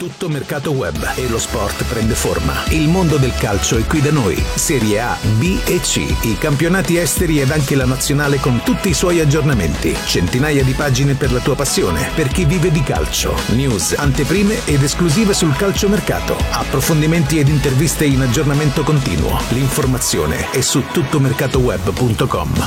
Tutto mercato web e lo sport prende forma. Il mondo del calcio è qui da noi. Serie A, B e C, i campionati esteri ed anche la nazionale con tutti i suoi aggiornamenti. Centinaia di pagine per la tua passione, per chi vive di calcio. News, anteprime ed esclusive sul calciomercato. Approfondimenti ed interviste in aggiornamento continuo. L'informazione è su tuttomercatoweb.com.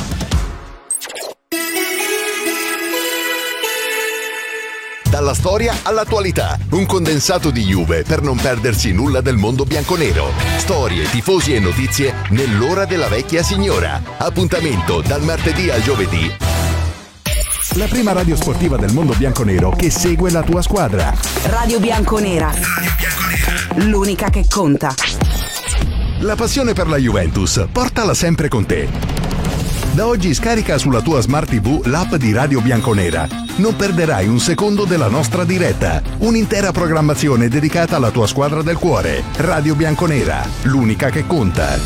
Dalla storia all'attualità, un condensato di Juve per non perdersi nulla del mondo bianconero. Storie, tifosi e notizie nell'ora della vecchia signora. Appuntamento dal martedì al giovedì. La prima radio sportiva del mondo bianconero che segue la tua squadra. Radio Bianconera. L'unica che conta. La passione per la Juventus, portala sempre con te. Da oggi scarica sulla tua Smart TV l'app di Radio Bianconera. Non perderai un secondo della nostra diretta. Un'intera programmazione dedicata alla tua squadra del cuore. Radio Bianconera, l'unica che conta.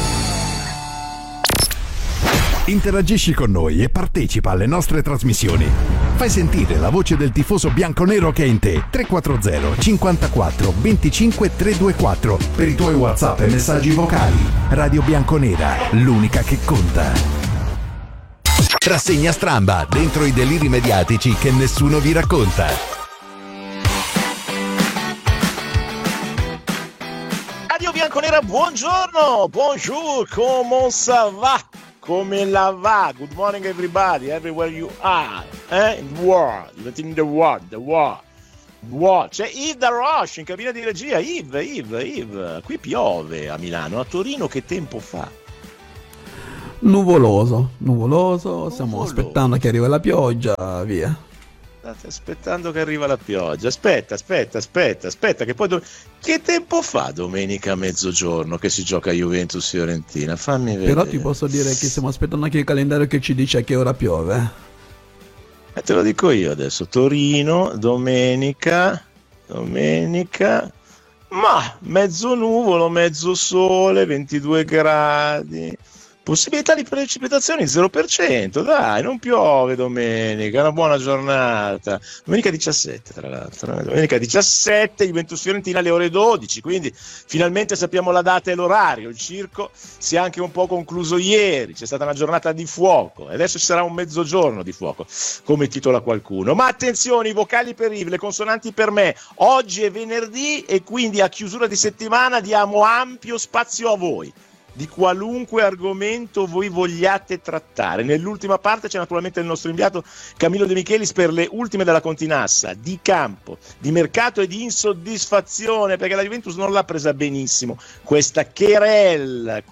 Interagisci con noi e partecipa alle nostre trasmissioni. Fai sentire la voce del tifoso bianconero che è in te. 340 54 25 324 per i tuoi WhatsApp e messaggi vocali. Radio Bianconera, l'unica che conta. Rassegna Stramba, dentro i deliri mediatici che nessuno vi racconta. Radio Bianconera, buongiorno, bonjour, comment ça va? Come la va? Good morning everybody, everywhere you are, in the world, in the world. C'è Yves da Roche in cabina di regia. Yves, qui piove a Milano, a Torino che tempo fa? Nuvoloso, stiamo aspettando che arrivi la pioggia, via. State aspettando che arriva la pioggia. Aspetta, che poi che tempo fa domenica a mezzogiorno che si gioca Juventus-Fiorentina? Fammi vedere. Però ti posso dire che stiamo aspettando anche il calendario che ci dice a che ora piove. Te lo dico io adesso. Torino, domenica, ma mezzo nuvolo, mezzo sole, 22 gradi. Possibilità di precipitazioni 0%, dai, non piove domenica, è una buona giornata. Domenica 17, tra l'altro, domenica 17, Juventus Fiorentina alle ore 12, quindi finalmente sappiamo la data e l'orario. Il circo si è anche un po' concluso ieri, c'è stata una giornata di fuoco e adesso ci sarà un mezzogiorno di fuoco, come titola qualcuno. Ma attenzione, i vocali per Yves, le consonanti per me. Oggi è venerdì e quindi a chiusura di settimana diamo ampio spazio a voi, di qualunque argomento voi vogliate trattare. Nell'ultima parte c'è naturalmente il nostro inviato Camillo De Michelis per le ultime della Continassa, di campo, di mercato e di insoddisfazione, perché la Juventus non l'ha presa benissimo questa Querel,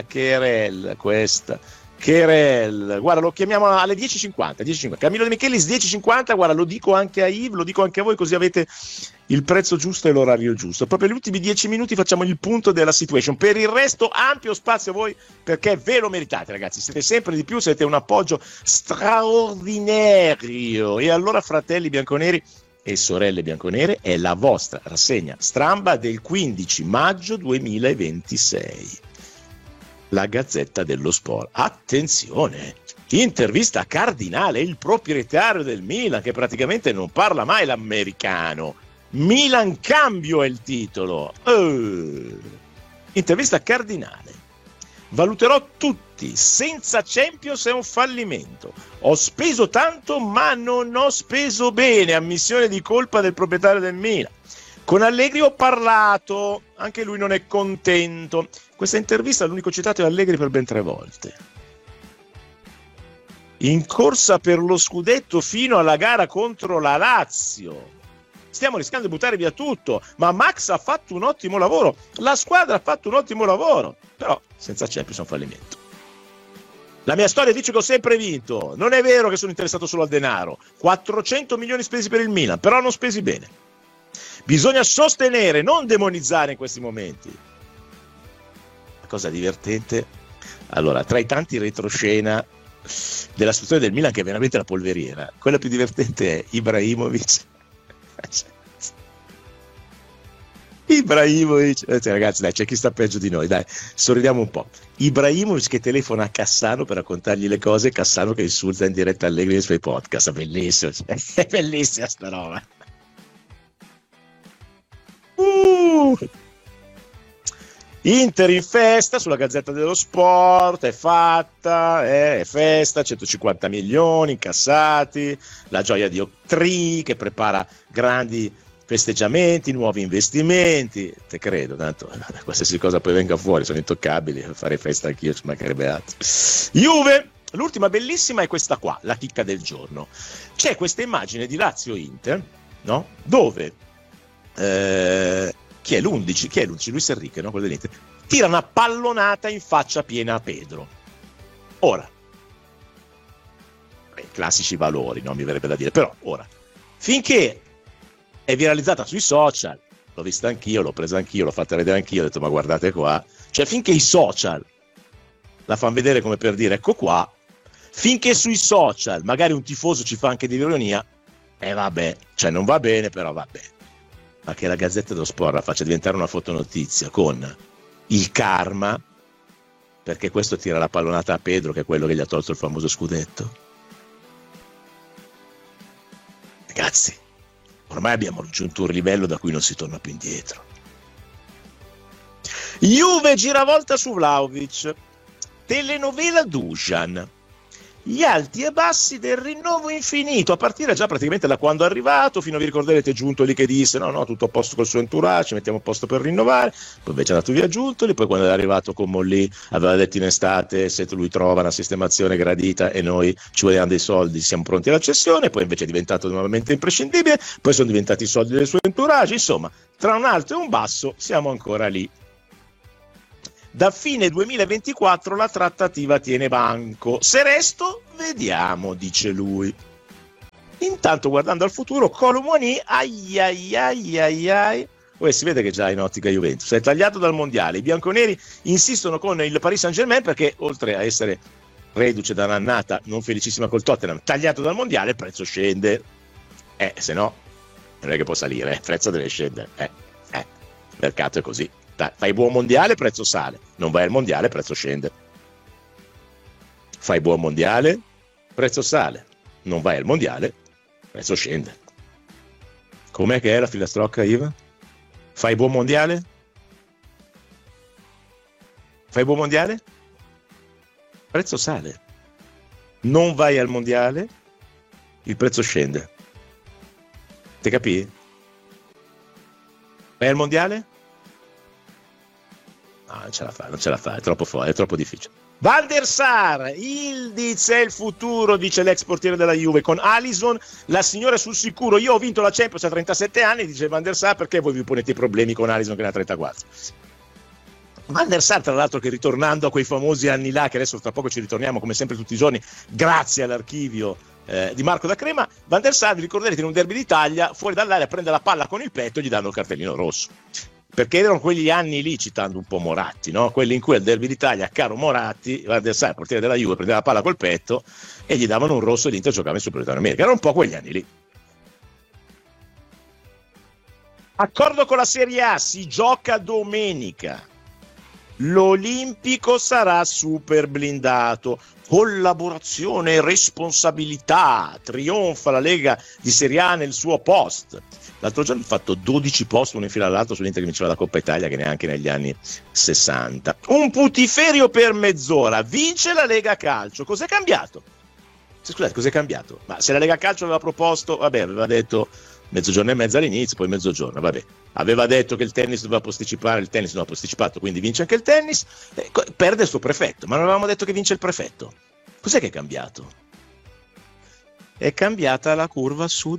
guarda, lo chiamiamo alle 10.50. Camillo De Michelis 10.50, guarda, lo dico anche a Yves, lo dico anche a voi, così avete il prezzo giusto e l'orario giusto. Proprio negli ultimi 10 minuti facciamo il punto della situation. Per il resto ampio spazio a voi, perché ve lo meritate, ragazzi, siete sempre di più, siete un appoggio straordinario. E allora, fratelli bianconeri e sorelle bianconere, è la vostra rassegna Stramba del 15 maggio 2026. La Gazzetta dello Sport. Attenzione, intervista a Cardinale, il proprietario del Milan, che praticamente non parla mai l'americano. Milan cambio è il titolo. Intervista a Cardinale. Valuterò tutti, senza Champions è un fallimento. Ho speso tanto ma non ho speso bene, ammissione di colpa del proprietario del Milan. Con Allegri ho parlato, anche lui non è contento. Questa intervista l'unico citato è Allegri per ben 3 volte. In corsa per lo scudetto fino alla gara contro la Lazio. Stiamo rischiando di buttare via tutto, ma Max ha fatto un ottimo lavoro, la squadra ha fatto un ottimo lavoro, però senza Champions è un fallimento. La mia storia dice che ho sempre vinto, non è vero che sono interessato solo al denaro, 400 milioni spesi per il Milan, però non spesi bene. Bisogna sostenere, non demonizzare in questi momenti. La cosa divertente, allora, tra i tanti retroscena della situazione del Milan, che è veramente la polveriera, quella più divertente è Ibrahimovic, ragazzi, dai, c'è chi sta peggio di noi, dai, sorridiamo un po'. Ibrahimovic che telefona a Cassano per raccontargli le cose, Cassano che insulta in diretta Allegri nei suoi podcast, bellissimo, è bellissima sta roba. Inter in festa sulla Gazzetta dello Sport, è fatta, è festa, 150 milioni incassati, la gioia di Octree che prepara grandi festeggiamenti, nuovi investimenti, te credo, tanto qualsiasi cosa poi venga fuori sono intoccabili, fare festa anch'io, ci mancherebbe altro. Juve, l'ultima bellissima è questa qua, la chicca del giorno. C'è questa immagine di Lazio-Inter, no? Dove chi è l'11? Luis Enrique, no? Quello dell'Inter, tira una pallonata in faccia piena a Pedro. Ora, classici valori, no? Mi verrebbe da dire, però ora, finché è viralizzata sui social, l'ho vista anch'io, l'ho presa anch'io, l'ho fatta vedere anch'io, ho detto ma guardate qua, cioè finché i social la fanno vedere come per dire ecco qua, finché sui social magari un tifoso ci fa anche di ironia, vabbè, cioè non va bene, però va bene. Ma che la Gazzetta dello Sport la faccia diventare una fotonotizia con il karma, perché questo tira la pallonata a Pedro, che è quello che gli ha tolto il famoso scudetto. Ragazzi, ormai abbiamo raggiunto un livello da cui non si torna più indietro. Juve giravolta su Vlahovic, telenovela Dusan, gli alti e bassi del rinnovo infinito, a partire già praticamente da quando è arrivato, fino a vi ricorderete Giuntoli che disse no, tutto a posto col suo entourage, ci mettiamo a posto per rinnovare, poi invece è andato via Giuntoli, poi quando è arrivato con Molli aveva detto in estate se lui trova una sistemazione gradita e noi ci vogliamo dei soldi siamo pronti alla cessione, poi invece è diventato nuovamente imprescindibile, poi sono diventati i soldi del suo entourage, insomma tra un alto e un basso siamo ancora lì. Da fine 2024 la trattativa tiene banco. Se resto, vediamo, dice lui. Intanto, guardando al futuro, Kolo Muani, poi si vede che già in ottica Juventus. È tagliato dal mondiale. I bianconeri insistono con il Paris Saint-Germain perché, oltre a essere reduce da un'annata non felicissima col Tottenham, tagliato dal mondiale, il prezzo scende. Se no, non è che può salire, il prezzo deve scendere. Il mercato è così. Fai buon mondiale, prezzo sale, non vai al mondiale, prezzo scende. Fai buon mondiale, prezzo sale, non vai al mondiale, prezzo scende. Com'è che è la filastrocca, Iva? Fai buon mondiale? Fai buon mondiale? Prezzo sale. Non vai al mondiale, il prezzo scende. Ti capì? Vai al mondiale? No, non ce la fa, è troppo fuori, è troppo difficile. Van der Sar, Ildiz è il futuro, dice l'ex portiere della Juve, con Alisson la signora sul sicuro, io ho vinto la Champions a 37 anni, dice Van der Sar, perché voi vi ponete i problemi con Alisson che ne ha 34? Van der Sar, tra l'altro, che ritornando a quei famosi anni là, che adesso tra poco ci ritorniamo come sempre tutti i giorni, grazie all'archivio di Marco da Crema, Van der Sar, vi ricorderete, in un derby d'Italia, fuori dall'area prende la palla con il petto e gli danno il cartellino rosso. Perché erano quegli anni lì, citando un po' Moratti, no? Quelli in cui al derby d'Italia, caro Moratti, Van der Sar, portiere della Juve, prendeva la palla col petto e gli davano un rosso e l'Inter giocava in Superiorità numerica. Erano un po' quegli anni lì. Accordo con la Serie A, si gioca domenica. L'Olimpico sarà super blindato. Collaborazione e responsabilità. Trionfa la Lega di Serie A nel suo post. L'altro giorno ho fatto 12 post, uno in fila all'altro, sull'Inter che vinceva la Coppa Italia, che neanche negli anni 60. Un putiferio per mezz'ora, vince la Lega Calcio. Cos'è cambiato? Scusate, cos'è cambiato? Ma se la Lega Calcio aveva proposto, aveva detto mezzogiorno e mezzo all'inizio, poi mezzogiorno, aveva detto che il tennis doveva posticipare, il tennis non ha posticipato, quindi vince anche il tennis, perde il suo prefetto, ma non avevamo detto che vince il prefetto. Cos'è che è cambiato? È cambiata la curva sud.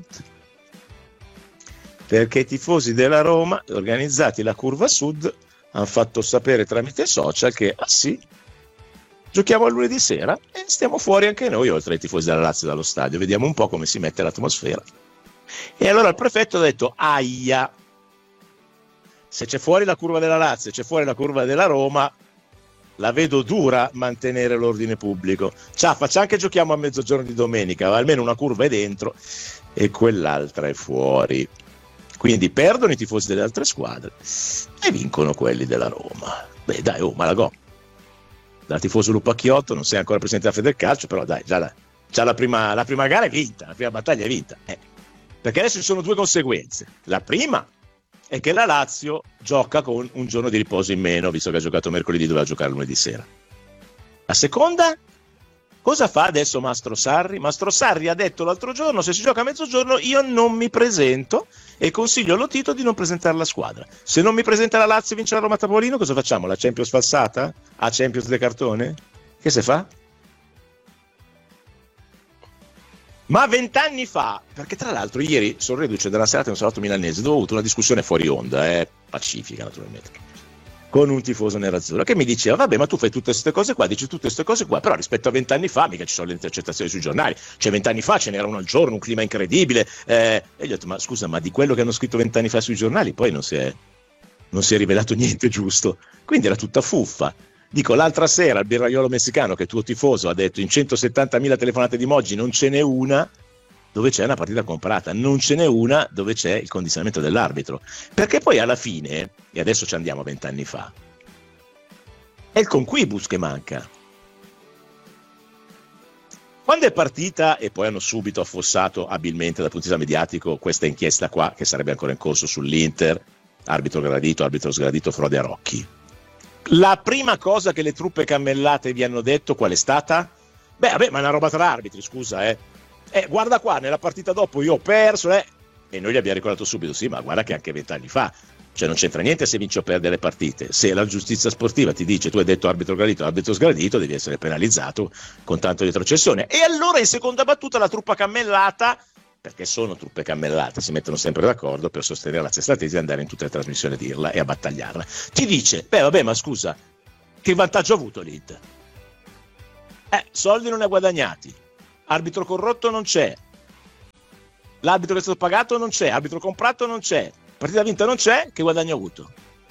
Perché i tifosi della Roma, organizzati la curva sud, hanno fatto sapere tramite social che, sì, giochiamo a lunedì sera e stiamo fuori anche noi, oltre ai tifosi della Lazio dallo stadio, vediamo un po' come si mette l'atmosfera. E allora il prefetto ha detto, aia, se c'è fuori la curva della Lazio, c'è fuori la curva della Roma, la vedo dura mantenere l'ordine pubblico. Faccia anche giochiamo a mezzogiorno di domenica, almeno una curva è dentro e quell'altra è fuori. Quindi perdono i tifosi delle altre squadre e vincono quelli della Roma. Beh dai, Malagò, da tifoso Lupacchiotto non sei ancora presidente della Federcalcio, però dai, già la prima gara è vinta, la prima battaglia è vinta. Perché adesso ci sono due conseguenze. La prima, è che la Lazio gioca con un giorno di riposo in meno, visto che ha giocato mercoledì, doveva giocare lunedì sera. La seconda, cosa fa adesso Mastro Sarri? Mastro Sarri ha detto l'altro giorno: se si gioca a mezzogiorno io non mi presento, e consiglio allo Tito di non presentare la squadra. Se non mi presenta la Lazio e vince la Roma Tavolino, cosa facciamo? La Champions falsata? A Champions de cartone? Che se fa? Ma 20 anni fa, perché tra l'altro ieri sono reduce della serata di un salato milanese dove ho avuto una discussione fuori onda, pacifica naturalmente, con un tifoso nerazzurro che mi diceva: vabbè, ma tu fai tutte queste cose qua, dici tutte queste cose qua, però rispetto a 20 anni fa mica ci sono le intercettazioni sui giornali, cioè 20 anni fa ce n'era uno al giorno, un clima incredibile, e gli ho detto: ma scusa, ma di quello che hanno scritto 20 anni fa sui giornali poi non si è rivelato niente giusto, quindi era tutta fuffa. Dico, l'altra sera il birraiolo messicano, che è tuo tifoso, ha detto: in 170.000 telefonate di Moggi non ce n'è una dove c'è una partita comprata, non ce n'è una dove c'è il condizionamento dell'arbitro, perché poi alla fine, e adesso ci andiamo a 20 anni fa, è il conquibus che manca. Quando è partita, e poi hanno subito affossato abilmente dal punto di vista mediatico questa inchiesta qua, che sarebbe ancora in corso sull'Inter, arbitro gradito, arbitro sgradito, frode a Rocchi, la prima cosa che le truppe cammellate vi hanno detto qual è stata? Beh, vabbè, ma è una roba tra arbitri, scusa, guarda qua, nella partita dopo io ho perso, e noi gli abbiamo ricordato subito: sì, ma guarda che anche 20 anni fa, cioè non c'entra niente se vinci o perde le partite. Se la giustizia sportiva ti dice: tu hai detto arbitro sgradito, devi essere penalizzato con tanto di retrocessione. E allora in seconda battuta la truppa cammellata, perché sono truppe cammellate, si mettono sempre d'accordo per sostenere la stessa tesi e andare in tutte le trasmissioni a dirla e a battagliarla, ti dice: beh, vabbè, ma scusa, che vantaggio ha avuto l'Inter? Soldi non ne ha guadagnati, arbitro corrotto non c'è, l'arbitro che è stato pagato non c'è, arbitro comprato non c'è, partita vinta non c'è, che guadagno ha avuto?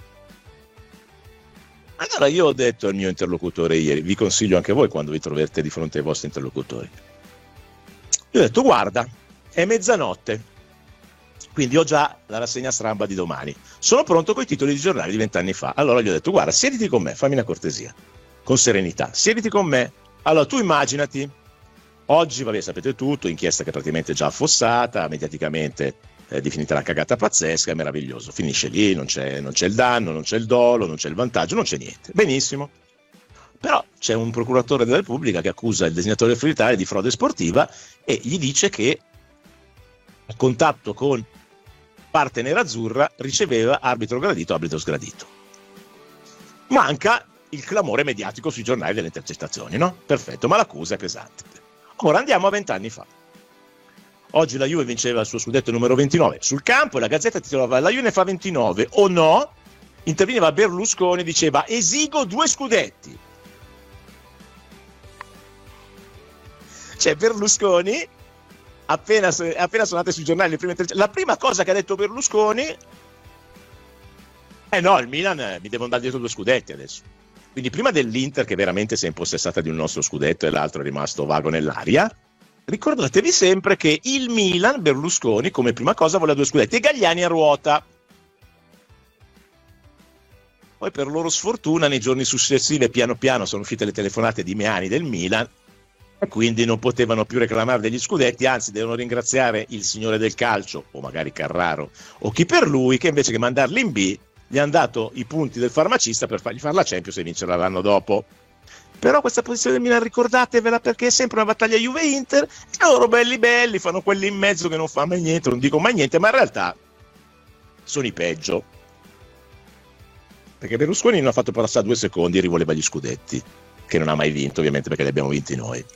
Allora io ho detto al mio interlocutore ieri, vi consiglio anche voi quando vi troverete di fronte ai vostri interlocutori, io ho detto: guarda, è mezzanotte, quindi ho già la rassegna stramba di domani, sono pronto con i titoli di giornali di 20 anni fa. Allora gli ho detto: guarda, siediti con me, fammi una cortesia, con serenità, siediti con me. Allora tu immaginati, oggi, vabbè, sapete tutto, inchiesta che è praticamente già affossata, mediaticamente definita una cagata pazzesca, è meraviglioso, finisce lì, non c'è il danno, non c'è il dolo, non c'è il vantaggio, non c'è niente, benissimo. Però c'è un procuratore della Repubblica che accusa il disegnatore del Friuli Italia di frode sportiva e gli dice che a contatto con parte nerazzurra riceveva arbitro gradito, arbitro sgradito. Manca il clamore mediatico sui giornali delle intercettazioni, no? Perfetto, ma l'accusa è pesante. Ora andiamo a 20 anni fa. Oggi la Juve vinceva il suo scudetto numero 29 sul campo e la Gazzetta titolava: la Juve ne fa 29 o no? Interveniva Berlusconi e diceva: esigo 2 scudetti. Cioè Berlusconi, appena sono andate sui giornali le prime la prima cosa che ha detto Berlusconi: no, il Milan mi devo andare dietro 2 scudetti adesso. Quindi prima dell'Inter, che veramente si è impossessata di un nostro scudetto e l'altro è rimasto vago nell'aria, ricordatevi sempre che il Milan, Berlusconi, come prima cosa voleva 2 scudetti e Galliani a ruota. Poi per loro sfortuna nei giorni successivi piano piano sono uscite le telefonate di Meani del Milan e quindi non potevano più reclamare degli scudetti, anzi devono ringraziare il signore del calcio, o magari Carraro o chi per lui, che invece che mandarli in B gli hanno dato i punti del farmacista per fargli fare la Champions e vincerla l'anno dopo. Però questa posizione del Milan ricordatevela, perché è sempre una battaglia Juve-Inter e loro belli fanno quelli in mezzo che non fa mai niente, non dico mai niente, ma in realtà sono i peggio, perché Berlusconi non ha fatto passare 2 secondi e rivoleva gli scudetti, che non ha mai vinto ovviamente perché li abbiamo vinti noi.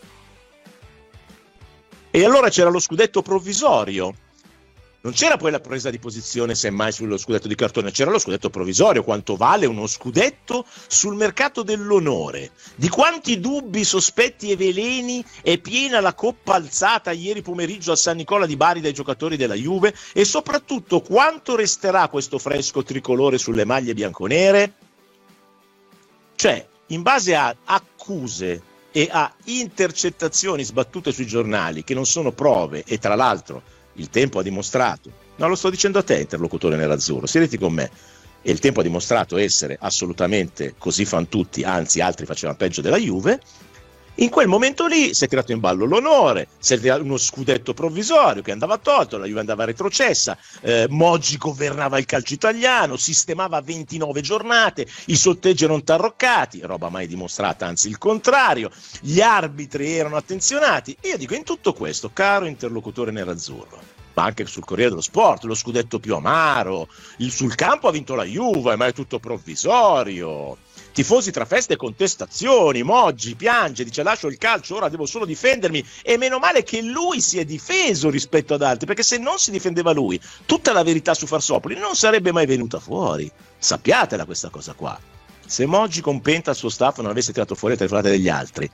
E allora c'era lo scudetto provvisorio, non c'era poi la presa di posizione semmai sullo scudetto di cartone, c'era lo scudetto provvisorio. Quanto vale uno scudetto sul mercato dell'onore? Di quanti dubbi, sospetti e veleni è piena la coppa alzata ieri pomeriggio a San Nicola di Bari dai giocatori della Juve, e soprattutto quanto resterà questo fresco tricolore sulle maglie bianconere? Cioè, in base a accuse e a intercettazioni sbattute sui giornali che non sono prove, e tra l'altro il tempo ha dimostrato, no, lo sto dicendo a te interlocutore nerazzurro, siediti con me, e il tempo ha dimostrato essere assolutamente così fan tutti, anzi altri facevano peggio della Juve, In quel momento lì si è tirato in ballo l'onore, si è tirato uno scudetto provvisorio che andava tolto, la Juve andava retrocessa, Moggi governava il calcio italiano, sistemava 29 giornate, i sorteggi erano tarroccati, roba mai dimostrata, anzi il contrario, gli arbitri erano attenzionati. E io dico, in tutto questo, caro interlocutore nerazzurro, ma anche sul Corriere dello Sport, lo scudetto più amaro, sul campo ha vinto la Juve, ma è tutto provvisorio. Tifosi tra feste e contestazioni, Moggi piange, dice lascio il calcio, ora devo solo difendermi, e meno male che lui si è difeso rispetto ad altri, perché se non si difendeva lui, tutta la verità su Farsopoli non sarebbe mai venuta fuori. Sappiatela questa cosa qua. Se Moggi con Penta al suo staff non avesse tirato fuori le telefonate degli altri,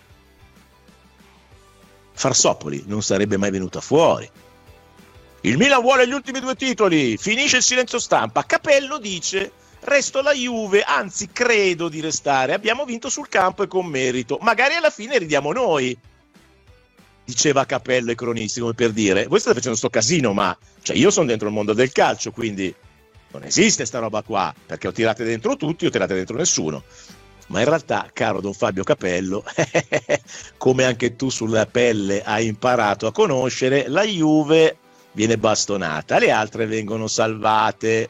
Farsopoli non sarebbe mai venuta fuori. Il Milan vuole gli ultimi 2 titoli, finisce il silenzio stampa, Capello dice resto la Juve, anzi credo di restare, abbiamo vinto sul campo e con merito, magari alla fine ridiamo noi, diceva Capello ai cronisti, come per dire, voi state facendo sto casino, ma cioè io sono dentro il mondo del calcio, quindi non esiste sta roba qua, perché o tirate dentro tutti o tirate dentro nessuno. Ma in realtà, caro Don Fabio Capello, come anche tu sulla pelle hai imparato a conoscere, la Juve viene bastonata, le altre vengono salvate.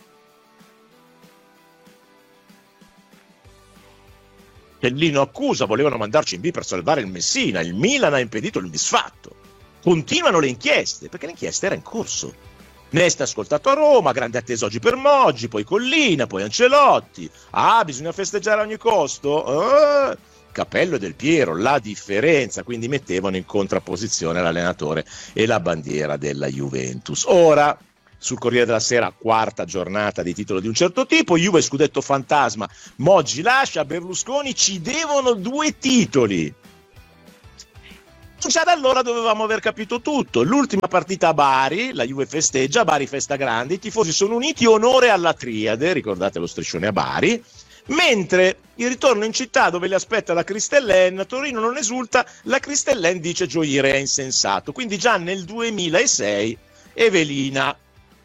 Pellino accusa, volevano mandarci in B per salvare il Messina, il Milan ha impedito il misfatto. Continuano le inchieste, perché l'inchiesta era in corso. Nesta ascoltato a Roma, grande attesa oggi per Moggi, poi Collina, poi Ancelotti. Ah, bisogna festeggiare a ogni costo? Capello e Del Piero, la differenza, quindi mettevano in contrapposizione l'allenatore e la bandiera della Juventus. Ora, sul Corriere della Sera, 4ª giornata di titolo di un certo tipo, Juve scudetto fantasma, Moggi lascia, Berlusconi ci devono 2 titoli. Già da allora dovevamo aver capito tutto. L'ultima partita a Bari, la Juve festeggia, Bari festa grande, i tifosi sono uniti, onore alla triade, ricordate lo striscione a Bari, mentre il ritorno in città dove li aspetta la Cristellen, Torino non esulta, la Cristellen dice gioire è insensato. Quindi già nel 2006 Evelina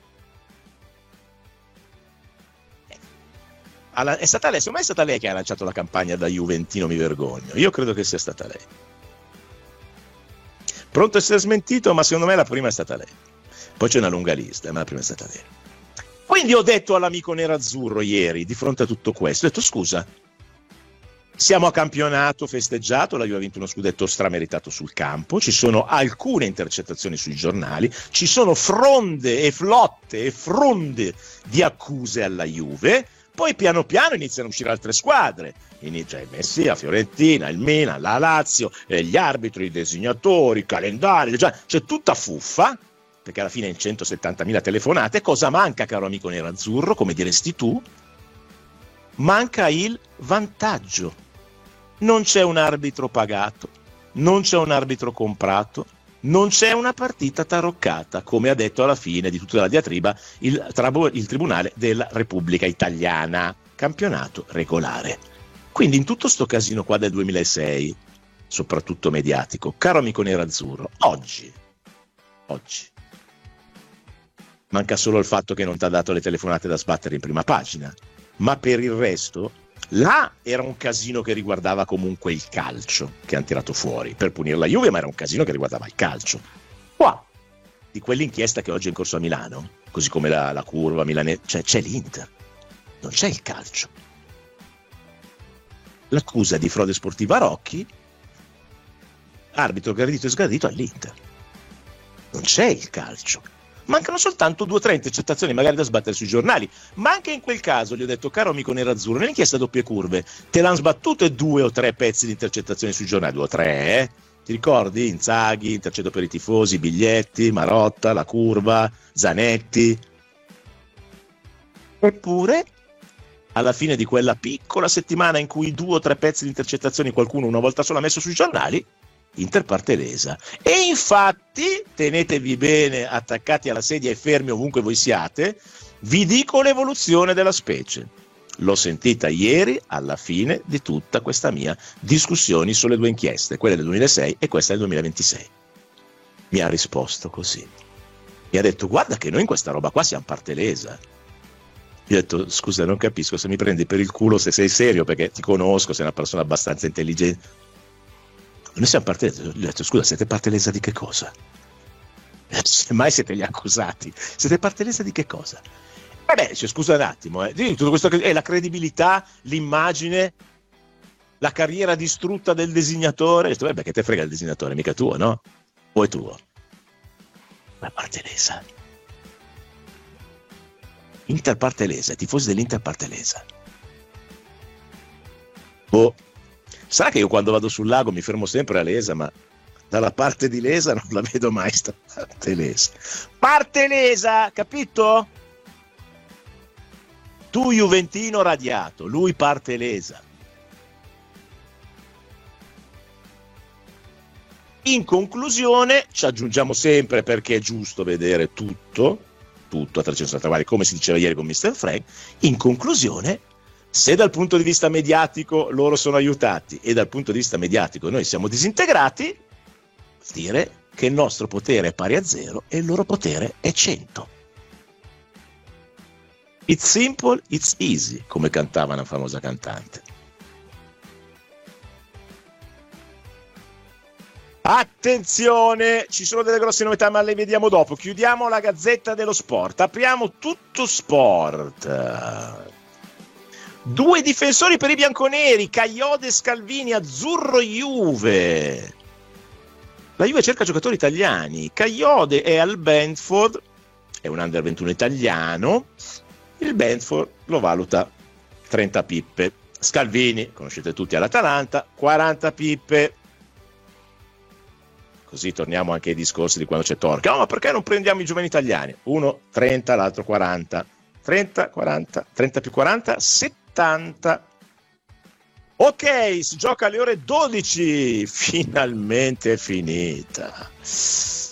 è stata lei, secondo me è stata lei che ha lanciato la campagna da Juventino mi vergogno, io credo che sia stata lei. Pronto a essere smentito, ma secondo me la prima è stata lei. Poi c'è una lunga lista, ma la prima è stata lei. Quindi ho detto all'amico nerazzurro ieri, di fronte a tutto questo, ho detto scusa, siamo a campionato festeggiato, la Juve ha vinto uno scudetto strameritato sul campo, ci sono alcune intercettazioni sui giornali, ci sono fronde e flotte e fronde di accuse alla Juve, poi piano piano iniziano a uscire altre squadre, inizia il Messia, Fiorentina, il Milan, la Lazio, gli arbitri, i designatori, i calendari, c'è tutta fuffa, perché alla fine in 170.000 telefonate, cosa manca, caro amico nerazzurro, come diresti tu? Manca il vantaggio. Non c'è un arbitro pagato, non c'è un arbitro comprato, non c'è una partita taroccata, come ha detto alla fine di tutta la diatriba il Tribunale della Repubblica Italiana, campionato regolare. Quindi in tutto sto casino qua del 2006, soprattutto mediatico, caro amico nerazzurro, oggi manca solo il fatto che non ti ha dato le telefonate da sbattere in prima pagina, ma per il resto là era un casino che riguardava comunque il calcio che hanno tirato fuori per punire la Juve, ma era un casino che riguardava il calcio. Qua di quell'inchiesta che oggi è in corso a Milano, così come la curva milanese, cioè c'è l'Inter, non c'è il calcio. L'accusa di frode sportiva a Rocchi, arbitro gradito e sgradito all'Inter, non c'è il calcio. Mancano soltanto 2 o 3 intercettazioni magari da sbattere sui giornali, ma anche in quel caso gli ho detto, caro amico nerazzurro, nell'inchiesta doppie curve te l'hanno sbattute 2 o 3 pezzi di intercettazioni sui giornali, 2 o 3, ti ricordi? Inzaghi, intercetto per i tifosi, biglietti, Marotta, la curva, Zanetti. Eppure alla fine di quella piccola settimana in cui 2 o 3 pezzi di intercettazioni qualcuno una volta sola ha messo sui giornali, Inter parte lesa. E infatti, tenetevi bene attaccati alla sedia e fermi ovunque voi siate, vi dico l'evoluzione della specie. L'ho sentita ieri alla fine di tutta questa mia discussione sulle 2 inchieste, quella del 2006 e questa del 2026. Mi ha risposto così. Mi ha detto, guarda che noi in questa roba qua siamo parte lesa. Io ho detto, scusa, non capisco se mi prendi per il culo, se sei serio, perché ti conosco, sei una persona abbastanza intelligente. Noi siamo parte lesa. Gli ho detto, scusa, siete parte lesa di che cosa? Semmai siete gli accusati. Siete parte lesa di che cosa? Vabbè, scusa un attimo, tutto questo è la credibilità, l'immagine, la carriera distrutta del disegnatore. Ho detto, beh, che te frega il disegnatore, mica tuo, no? O è tuo? Ma parte lesa. Inter parte lesa, tifosi dell'Inter parte lesa. Boh. Sarà che io quando vado sul lago mi fermo sempre a Lesa, ma dalla parte di Lesa non la vedo mai sta parte lesa. Parte lesa, capito? Tu juventino radiato, lui parte lesa. In conclusione, ci aggiungiamo sempre, perché è giusto vedere tutto a 360 gradi, come si diceva ieri con Mr. Frank. In conclusione, se dal punto di vista mediatico loro sono aiutati e dal punto di vista mediatico noi siamo disintegrati, vuol dire che il nostro potere è pari a 0 e il loro potere è 100. It's simple, it's easy, come cantava una famosa cantante. Attenzione, ci sono delle grosse novità, ma le vediamo dopo. Chiudiamo la Gazzetta dello Sport, apriamo Tutto Sport. 2 difensori per i bianconeri, Cagliode e Scalvini, azzurro Juve. La Juve cerca giocatori italiani. Cagliode è al Brentford, è un under 21 italiano. Il Brentford lo valuta 30 pippe. Scalvini, conoscete tutti all'Atalanta, 40 pippe. Così torniamo anche ai discorsi di quando c'è Torca. Ma perché non prendiamo i giovani italiani? Uno 30, l'altro 40. 30, 40, 30 più 40, 70. Ok, si gioca alle ore 12. Finalmente è finita.